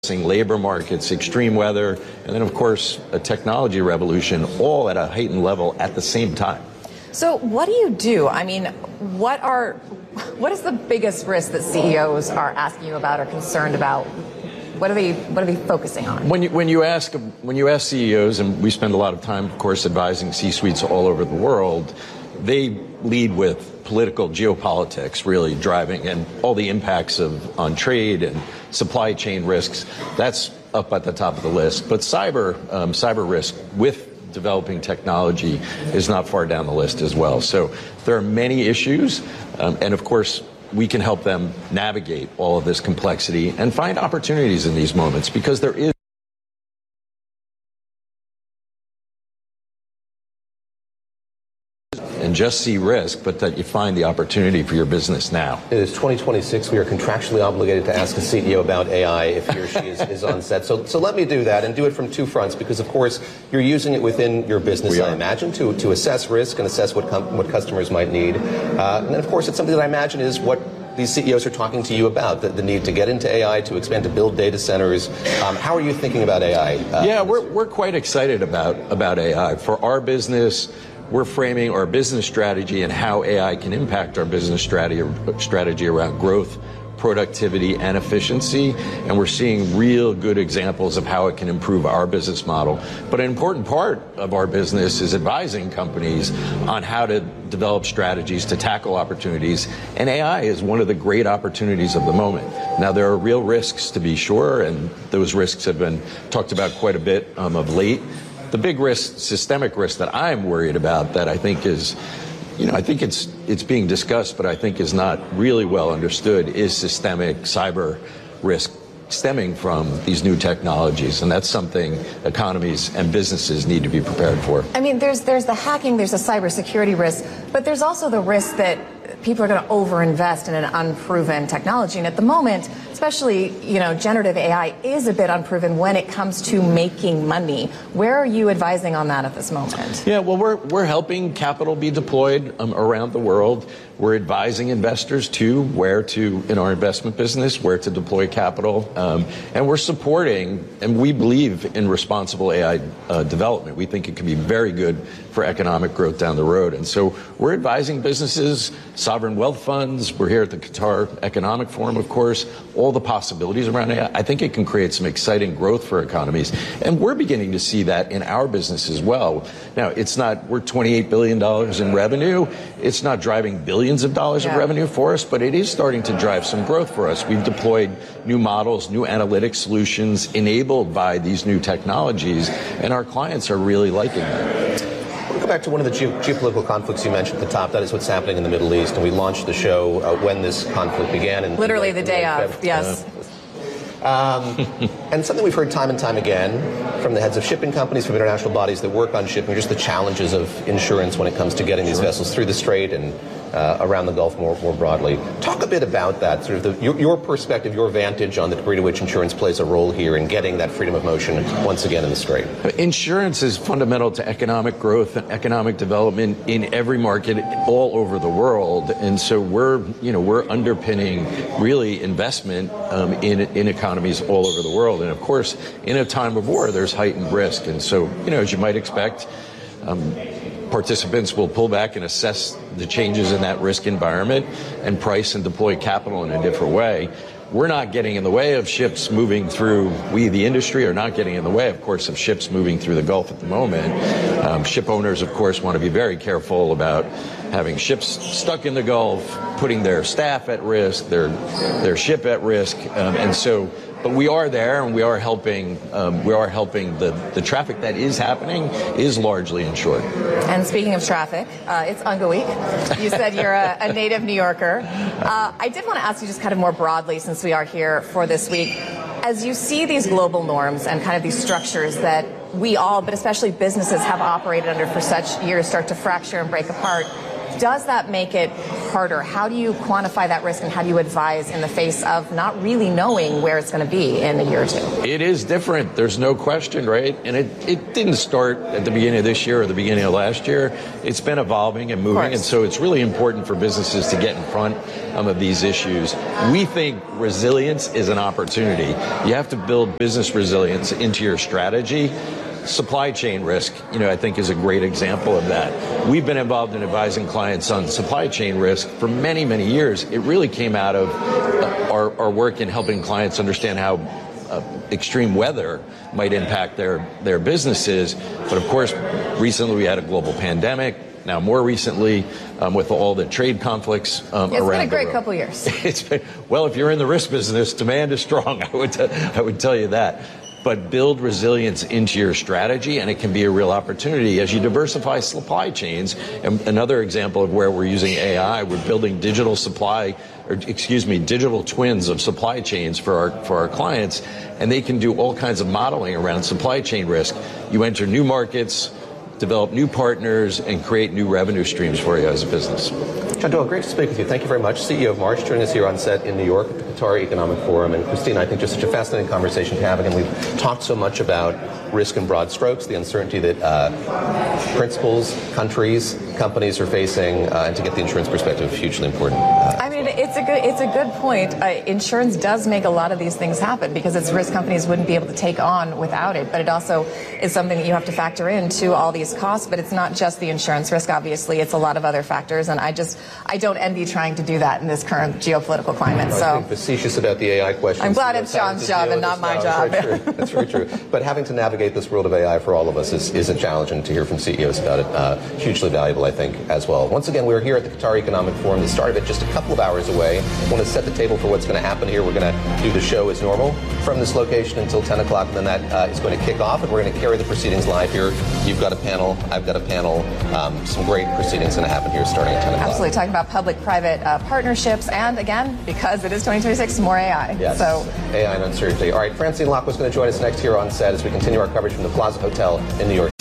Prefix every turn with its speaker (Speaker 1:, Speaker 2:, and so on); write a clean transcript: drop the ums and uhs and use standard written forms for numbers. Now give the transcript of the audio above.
Speaker 1: labor markets, extreme weather, and then, of course, a technology revolution, all at a heightened level at the same time.
Speaker 2: So what do you do? I mean, what is the biggest risk that CEOs are asking you about or concerned about? What are they focusing on?
Speaker 1: When you ask CEOs, and we spend a lot of time, of course, advising C-suites all over the world, they lead with political geopolitics really driving and all the impacts on trade and supply chain risks. That's up at the top of the list. But cyber risk with developing technology is not far down the list as well. So there are many issues, and of course, we can help them navigate all of this complexity and find opportunities in these moments, because there is and just see risk, but that you find the opportunity for your business now.
Speaker 3: It is 2026. We are contractually obligated to ask a CEO about AI if he or she is on set. So let me do that and do it from two fronts, because, of course, you're using it within your business, I imagine, to assess risk and assess what customers might need. And then, of course, it's something that I imagine is what these CEOs are talking to you about, the need to get into AI, to expand, to build data centers. How are you thinking about AI?
Speaker 1: We're quite excited about AI. For our business, we're framing our business strategy and how AI can impact our business strategy around growth, productivity, and efficiency. And we're seeing real good examples of how it can improve our business model. But an important part of our business is advising companies on how to develop strategies to tackle opportunities. And AI is one of the great opportunities of the moment. Now, there are real risks, to be sure, and those risks have been talked about quite a bit of late. The big risk, systemic risk that I'm worried about, that I think is, I think it's being discussed, but I think is not really well understood, is systemic cyber risk stemming from these new technologies. And that's something economies and businesses need to be prepared for.
Speaker 2: I mean, there's the hacking, there's the cybersecurity risk, but there's also the risk that people are going to overinvest in an unproven technology. And at the moment, especially, generative AI is a bit unproven when it comes to making money. Where are you advising on that at this moment?
Speaker 1: Yeah, well, we're helping capital be deployed around the world. We're advising investors in our investment business, where to deploy capital. And we're supporting, and we believe in responsible AI development. We think it can be very good for economic growth down the road. And so we're advising businesses, sovereign wealth funds. We're here at the Qatar Economic Forum, of course, all the possibilities around AI. I think it can create some exciting growth for economies. And we're beginning to see that in our business as well. Now, we're $28 billion in revenue. It's not driving billions of dollars of revenue for us, but it is starting to drive some growth for us. We've deployed new models, new analytic solutions enabled by these new technologies, and our clients are really liking that.
Speaker 3: Go back to one of the geopolitical conflicts you mentioned at the top. That is what's happening in the Middle East. And we launched the show when this conflict began.
Speaker 2: Literally the day of, yes.
Speaker 3: And something we've heard time and time again from the heads of shipping companies, from international bodies that work on shipping, just the challenges of insurance when it comes to getting these vessels through the Strait and around the Gulf more broadly. Talk a bit about that, sort of your perspective, your vantage on the degree to which insurance plays a role here in getting that freedom of motion once again in the Strait.
Speaker 1: Insurance is fundamental to economic growth and economic development in every market all over the world. And so we're underpinning really investment in economies all over the world. And of course, in a time of war, there's heightened risk. And so, as you might expect, participants will pull back and assess the changes in that risk environment and price and deploy capital in a different way. We're not getting in the way of ships moving through, the industry, are not getting in the way, of course, of ships moving through the Gulf at the moment. Ship owners, of course, want to be very careful about having ships stuck in the Gulf, putting their staff at risk, their ship at risk. But we are there, and we are helping. The traffic that is happening is largely insured.
Speaker 2: And speaking of traffic, it's Unga Week. You said you're a native New Yorker. I did want to ask you just kind of more broadly, since we are here for this week, as you see these global norms and kind of these structures that we all, but especially businesses, have operated under for such years start to fracture and break apart. Does that make it harder? How do you quantify that risk, and how do you advise in the face of not really knowing where it's going to be in a year or two?
Speaker 1: It is different. There's no question, right? And it didn't start at the beginning of this year or the beginning of last year. It's been evolving and moving, and so it's really important for businesses to get in front of these issues. We think resilience is an opportunity. You have to build business resilience into your strategy. Supply chain risk, I think is a great example of that. We've been involved in advising clients on supply chain risk for many, many years. It really came out of our work in helping clients understand how extreme weather might impact their businesses. But of course, recently we had a global pandemic. Now, more recently, with all the trade conflicts around the world.
Speaker 2: It's been a great couple years.
Speaker 1: Well, if you're in the risk business, demand is strong. I would tell you that. But build resilience into your strategy, and it can be a real opportunity as you diversify supply chains. And another example of where we're using AI, we're building digital twins of supply chains for our clients, and they can do all kinds of modeling around supply chain risk. You enter new markets, develop new partners, and create new revenue streams for you as a business.
Speaker 3: John Doyle, great to speak with you. Thank you very much. CEO of Marsh, joining us here on set in New York at the Qatar Economic Forum. And Christina, I think just such a fascinating conversation to have. Again, we've talked so much about risk in broad strokes, the uncertainty that principals, countries, companies are facing, and to get the insurance perspective, hugely important.
Speaker 2: It's a good point. Insurance does make a lot of these things happen because it's risk companies wouldn't be able to take on without it. But it also is something that you have to factor into all these costs. But it's not just the insurance risk, obviously. It's a lot of other factors. And I don't envy trying to do that in this current geopolitical climate.
Speaker 3: I think facetious about the AI question.
Speaker 2: I'm glad it's John's job and not my job.
Speaker 3: That's very true. But having to navigate this world of AI for all of us is a challenge, and to hear from CEOs about it, hugely valuable, I think, as well. Once again, we're here at the Qatar Economic Forum. The start of it just a couple of hours away. I want to set the table for what's going to happen here. We're going to do the show as normal from this location until 10 o'clock, and then that is going to kick off, and we're going to carry the proceedings live here. You've got a panel. I've got a panel. Some great proceedings going to happen here starting at 10 o'clock.
Speaker 2: Absolutely. Talking about public-private partnerships, and again, because it is 2026, more AI.
Speaker 3: Yes.
Speaker 2: So
Speaker 3: AI and uncertainty. All right, Francine Locke was going to join us next here on set as we continue our coverage from the Plaza Hotel in New York.